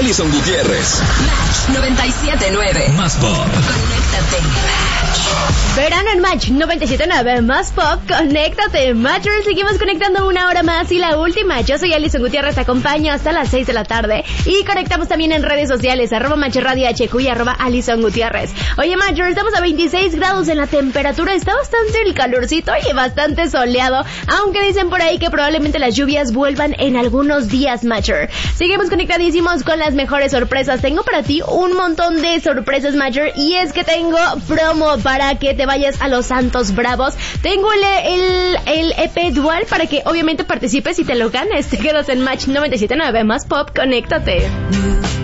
Alison Gutiérrez. Match 97.9. Más pop. Conéctate. Verano en Match 97.9, más pop, conéctate. Matchers, seguimos conectando una hora más y la última. Yo soy Alison Gutiérrez, te acompaño hasta las 6 de la tarde y conectamos también en redes sociales, @Match Radio HQ y @Alison Gutiérrez. Oye, Matchers, estamos a 26 grados en la temperatura, está bastante el calorcito y bastante soleado, aunque dicen por ahí que probablemente las lluvias vuelvan en algunos días, Matcher. Seguimos conectadísimos con las mejores sorpresas. Tengo para ti un montón de sorpresas, Matcher, y es que tengo promo para que te vayas a Los Santos Bravos. Tengo el EP dual para que obviamente participes y te lo ganes. Te quedas en Match 97.9, más pop, conéctate.